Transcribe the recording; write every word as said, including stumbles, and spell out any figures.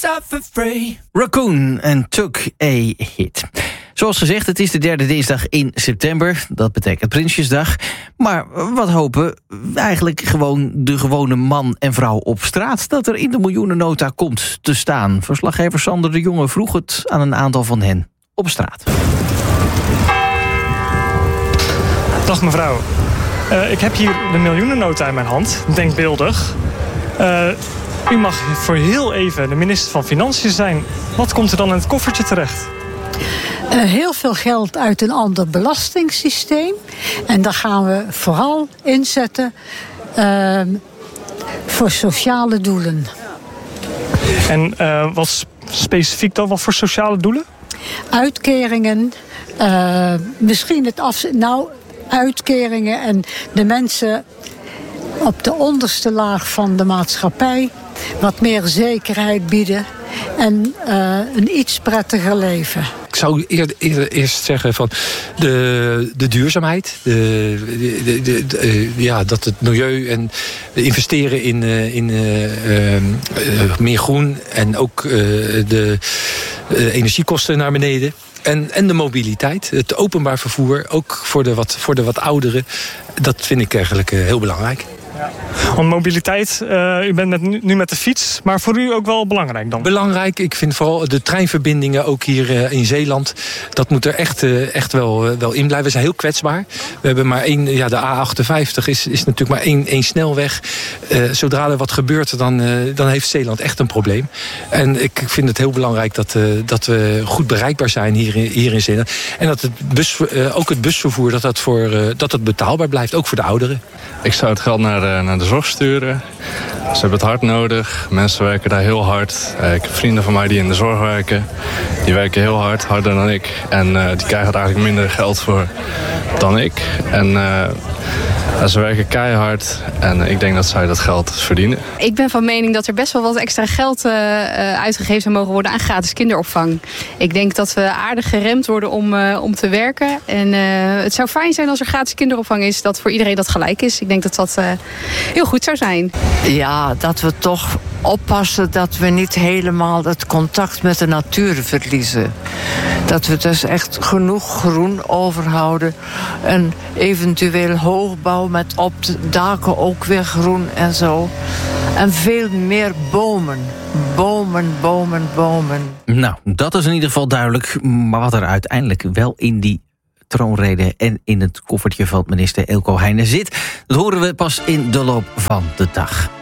for free. Raccoon en Took a Hit. Zoals gezegd, het is de derde dinsdag in september. Dat betekent Prinsjesdag. Maar wat hopen eigenlijk gewoon de gewone man en vrouw op straat? Dat er in de miljoenennota komt te staan. Verslaggever Sander de Jonge vroeg het aan een aantal van hen op straat. Dag mevrouw. Uh, ik heb hier de miljoenennota in mijn hand, denkbeeldig. Uh, u mag voor heel even de minister van Financiën zijn. Wat komt er dan in het koffertje terecht? Uh, heel veel geld uit een ander belastingssysteem. En daar gaan we vooral inzetten uh, voor sociale doelen. En uh, wat specifiek dan? Wat voor sociale doelen? Uitkeringen, uh, misschien het af... Nou, uitkeringen en de mensen op de onderste laag van de maatschappij wat meer zekerheid bieden en uh, een iets prettiger leven. Ik zou eerder, eerder eerst zeggen van de, de duurzaamheid, de, de, de, de, ja, dat het milieu en investeren in, in uh, uh, meer groen en ook uh, de uh, energiekosten naar beneden. En, en de mobiliteit, het openbaar vervoer, ook voor de wat, voor de wat ouderen. Dat vind ik eigenlijk uh, heel belangrijk. Ja. Want mobiliteit, uh, u bent met, nu met de fiets, maar voor u ook wel belangrijk dan? Belangrijk, ik vind vooral de treinverbindingen ook hier uh, in Zeeland. Dat moet er echt, uh, echt wel, uh, wel in blijven. We zijn heel kwetsbaar. We hebben maar één, ja, de A achtenvijftig is, is natuurlijk maar één, één snelweg. Uh, zodra er wat gebeurt, dan, uh, dan heeft Zeeland echt een probleem. En ik vind het heel belangrijk dat, uh, dat we goed bereikbaar zijn hier in, hier in Zeeland. En dat het bus, uh, ook het busvervoer, dat dat, voor, uh, dat het betaalbaar blijft, ook voor de ouderen. Ik zou het geld naar, uh, naar de zorg sturen. Ze hebben het hard nodig. Mensen werken daar heel hard. Uh, ik heb vrienden van mij die in de zorg werken. Die werken heel hard, harder dan ik. En uh, die krijgen er eigenlijk minder geld voor dan ik. En uh, ze werken keihard. En ik denk dat zij dat geld verdienen. Ik ben van mening dat er best wel wat extra geld uh, uitgegeven zou mogen worden aan gratis kinderopvang. Ik denk dat we aardig geremd worden om, uh, om te werken. En uh, het zou fijn zijn als er gratis kinderopvang is, dat voor iedereen dat gelijk is. Ik denk dat dat uh, heel goed zou zijn. Ja, dat we toch oppassen dat we niet helemaal het contact met de natuur verliezen. Dat we dus echt genoeg groen overhouden. En eventueel hoogbouw met op de daken ook weer groen en zo. En veel meer bomen. Bomen, bomen, bomen. Nou, dat is in ieder geval duidelijk. Maar wat er uiteindelijk wel in die troonrede en in het koffertje van minister Eelco Heijnen zit, dat horen we pas in de loop van de dag.